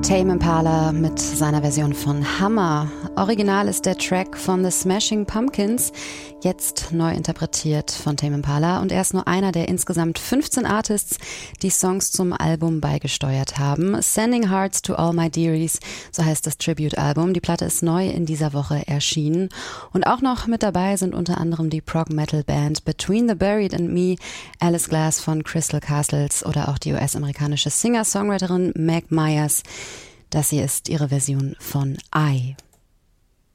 Tame Impala mit seiner Version von Hammer. Original ist der Track von The Smashing Pumpkins, jetzt neu interpretiert von Tame Impala, und er ist nur einer der insgesamt 15 Artists, die Songs zum Album beigesteuert haben. Sending Hearts to All My Dearies, so heißt das Tribute-Album. Die Platte ist neu in dieser Woche erschienen. Und auch noch mit dabei sind unter anderem die Prog-Metal-Band Between the Buried and Me, Alice Glass von Crystal Castles oder auch die US-amerikanische Singer-Songwriterin Meg Myers. Das hier ist ihre Version von I.